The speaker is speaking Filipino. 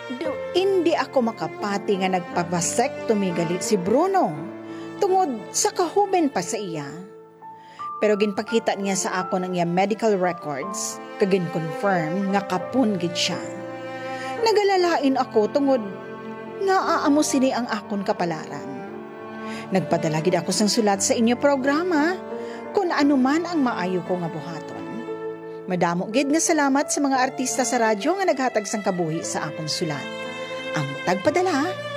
Hindi ako makapati nga nagpabasektomy gali si Bruno tungod sa kahuben pa sa iya. Pero ginpakita niya sa ako ng iya medical records kagin confirm nga kapun gid siya. Nagalalain ako tungod nga aamo sini ang akon kapalaran. Nagpadala gid ako sang sulat sa inyo programa kung ano man ang maayo ko nga buhaton. Madamo gid nga salamat sa mga artista sa radyo nga naghatag sang kabuhi sa akong sulat. Ang tagpadala